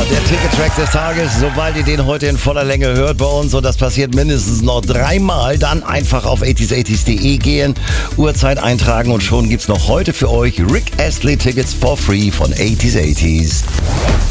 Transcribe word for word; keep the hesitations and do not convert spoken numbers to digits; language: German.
der Ticket-Track des Tages, sobald ihr den heute in voller Länge hört bei uns, und das passiert mindestens noch dreimal, dann einfach auf achtziger achtzig punkt de gehen, Uhrzeit eintragen und schon gibt's noch heute für euch Rick Astley Tickets for free von achtziger achtzig.